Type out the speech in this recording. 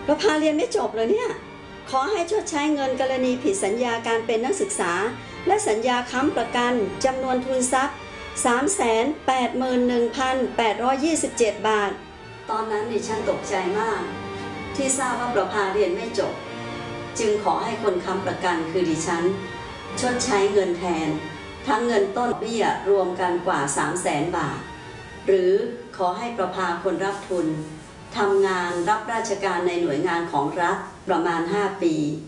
ประภาเรียนไม่จบเลยเนี่ยขอให้ชดใช้เงินกรณีผิดสัญญาการเป็นนักศึกษาและสัญญาค้ำประกันจำนวนทุนทรัพย์ 381,827 บาทตอนนั้นดิฉันตกใจมากที่ทราบว่าประภาเรียนไม่จบจึงขอให้คนค้ำประกันคือดิฉันชดใช้เงินแทนทั้งเงินต้นเบี้ยรวมกันกว่า 300,000 บาทหรือขอให้ประภาคนรับทุนทำงานรับราชการในหน่วยงานของรัฐประมาณ5 ปี